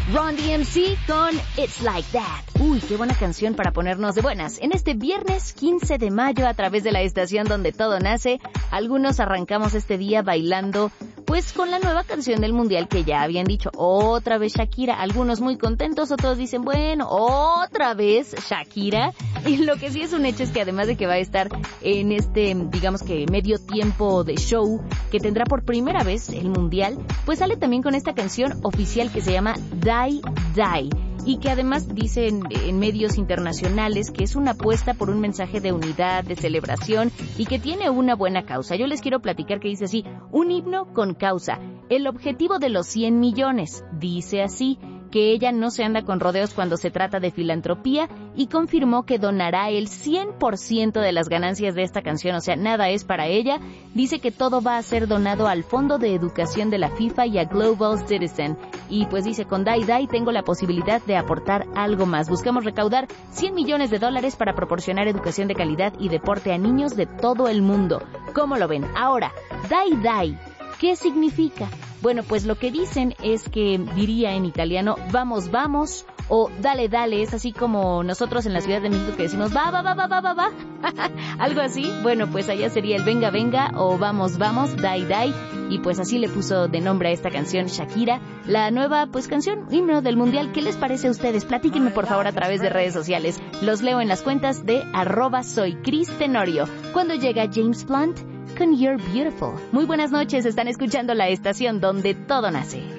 Run DMC con It's Like That. Uy, qué buena canción para ponernos de buenas. En este viernes 15 de mayo, a través de la estación donde todo nace, algunos arrancamos este día bailando, pues con la nueva canción del mundial que ya habían dicho, otra vez Shakira. Algunos muy contentos, otros dicen, bueno, otra vez Shakira. Y lo que sí es un hecho es que además de que va a estar en este, digamos que medio tiempo de show que tendrá por primera vez el mundial, pues sale también con esta canción oficial que se llama Die Die. Y que además dicen en medios internacionales que es una apuesta por un mensaje de unidad, de celebración y que tiene una buena causa. Yo les quiero platicar que dice así, un himno con causa. El objetivo de los 100 millones, dice así, que ella no se anda con rodeos cuando se trata de filantropía y confirmó que donará el 100% de las ganancias de esta canción, o sea, nada es para ella. Dice que todo va a ser donado al Fondo de Educación de la FIFA y a Global Citizen. Y pues dice, con Die Die tengo la posibilidad de aportar algo más. Buscamos recaudar $100 millones para proporcionar educación de calidad y deporte a niños de todo el mundo. ¿Cómo lo ven? Ahora, Die Die, ¿qué significa? Bueno, pues lo que dicen es que diría en italiano, vamos, vamos, o dale, dale, es así como nosotros en la Ciudad de México que decimos, va, va, va, va, va, va, va, algo así. Bueno, pues allá sería el venga, venga, o vamos, vamos, die, die, y pues así le puso de nombre a esta canción Shakira, la nueva, pues canción, himno del mundial. ¿Qué les parece a ustedes? Platíquenme por favor a través de redes sociales. Los leo en las cuentas de @soycristenorio. Cuando llega James Blunt con You're Beautiful. Muy buenas noches, están escuchando la estación donde todo nace.